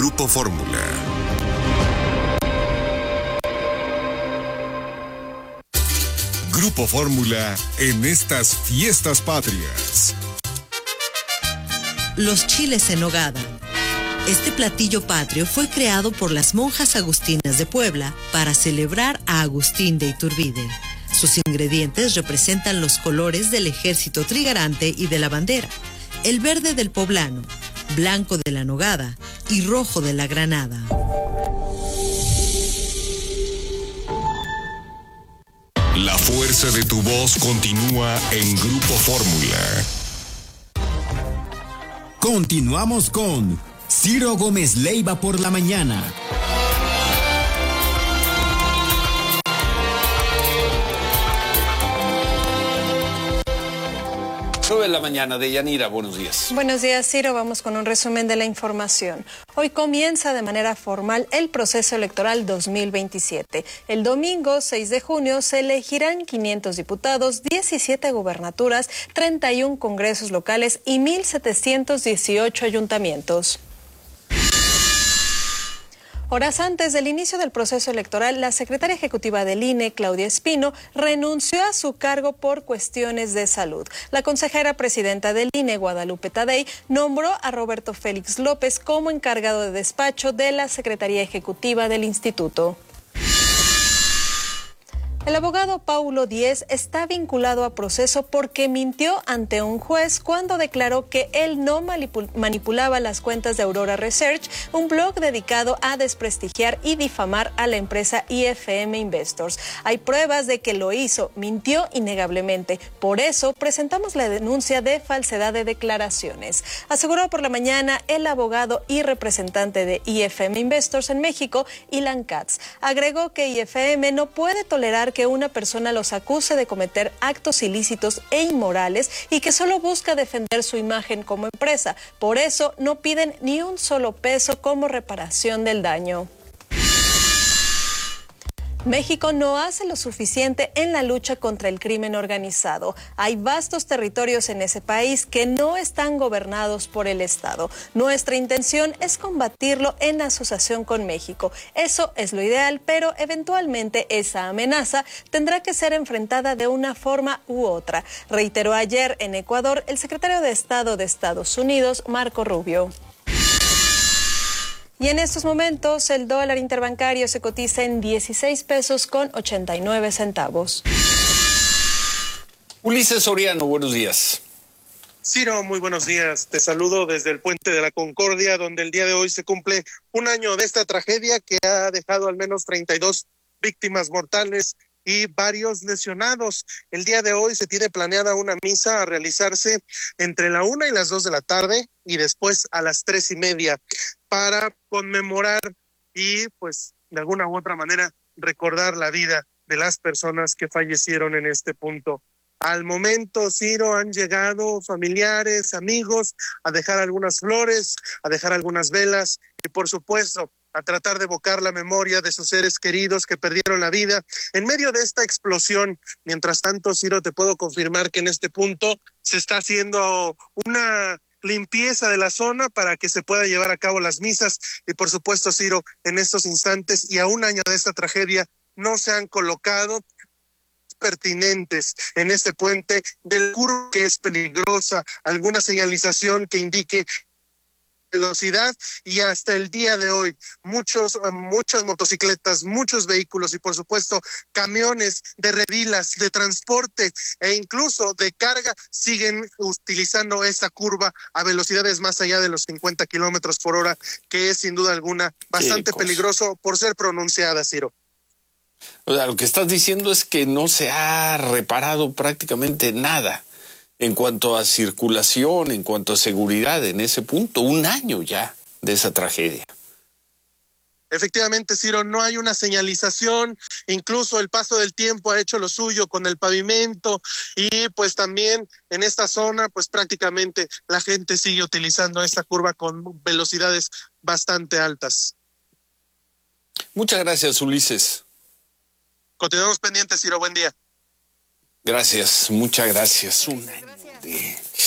Grupo Fórmula. Grupo Fórmula en estas fiestas patrias. Los chiles en nogada. Este platillo patrio fue creado por las monjas agustinas de Puebla para celebrar a Agustín de Iturbide. Sus ingredientes representan los colores del ejército trigarante y de la bandera: el verde del poblano, blanco de la nogada y rojo de la granada. La fuerza de tu voz continúa en Grupo Fórmula. Continuamos con Ciro Gómez Leiva por la mañana. 9 de la mañana. Deyanira, buenos días. Buenos días, Ciro. Vamos con un resumen de la información. Hoy comienza de manera formal el proceso electoral 2027. El domingo 6 de junio se elegirán 500 diputados, 17 gubernaturas, 31 congresos locales y 1.718 ayuntamientos. Horas antes del inicio del proceso electoral, la secretaria ejecutiva del INE, Claudia Espino, renunció a su cargo por cuestiones de salud. La consejera presidenta del INE, Guadalupe Tadei, nombró a Roberto Félix López como encargado de despacho de la Secretaría Ejecutiva del Instituto. El abogado Paulo Díez está vinculado a proceso porque mintió ante un juez cuando declaró que él no manipulaba las cuentas de Aurora Research, un blog dedicado a desprestigiar y difamar a la empresa IFM Investors. Hay pruebas de que lo hizo, mintió innegablemente. Por eso presentamos la denuncia de falsedad de declaraciones. Aseguró por la mañana el abogado y representante de IFM Investors en México, Ilan Katz. Agregó que IFM no puede tolerar que una persona los acuse de cometer actos ilícitos e inmorales y que solo busca defender su imagen como empresa. Por eso no piden ni un solo peso como reparación del daño. México no hace lo suficiente en la lucha contra el crimen organizado. Hay vastos territorios en ese país que no están gobernados por el Estado. Nuestra intención es combatirlo en asociación con México. Eso es lo ideal, pero eventualmente esa amenaza tendrá que ser enfrentada de una forma u otra, reiteró ayer en Ecuador el secretario de Estado de Estados Unidos, Marco Rubio. Y en estos momentos el dólar interbancario se cotiza en 16 pesos con 89 centavos. Ulises Soriano, buenos días. Ciro, muy buenos días. Te saludo desde el Puente de la Concordia, donde el día de hoy se cumple un año de esta tragedia que ha dejado al menos 32 víctimas mortales y varios lesionados. El día de hoy se tiene planeada una misa a realizarse entre la 1 y las 2 de la tarde y después a las 3:30 para conmemorar y pues de alguna u otra manera recordar la vida de las personas que fallecieron en este punto. Al momento, Ciro, han llegado familiares, amigos a dejar algunas flores, a dejar algunas velas y por supuesto a tratar de evocar la memoria de sus seres queridos que perdieron la vida en medio de esta explosión. Mientras tanto, Ciro, te puedo confirmar que en este punto se está haciendo una limpieza de la zona para que se pueda llevar a cabo las misas y por supuesto, Ciro, en estos instantes y a un año de esta tragedia no se han colocado pertinentes en este puente del curvo que es peligrosa, alguna señalización que indique velocidad y hasta el día de hoy muchas motocicletas, muchos vehículos y por supuesto camiones de redilas, de transporte e incluso de carga siguen utilizando esta curva a velocidades más allá de los 50 kilómetros por hora, que es sin duda alguna bastante peligroso por ser pronunciada, Ciro. O sea, lo que estás diciendo es que no se ha reparado prácticamente nada en cuanto a circulación, en cuanto a seguridad en ese punto. Un año ya de esa tragedia. Efectivamente, Ciro, no hay una señalización, incluso el paso del tiempo ha hecho lo suyo con el pavimento y pues también en esta zona pues prácticamente la gente sigue utilizando esta curva con velocidades bastante altas. Muchas gracias, Ulises. Continuamos pendientes, Ciro, buen día. Gracias, muchas gracias.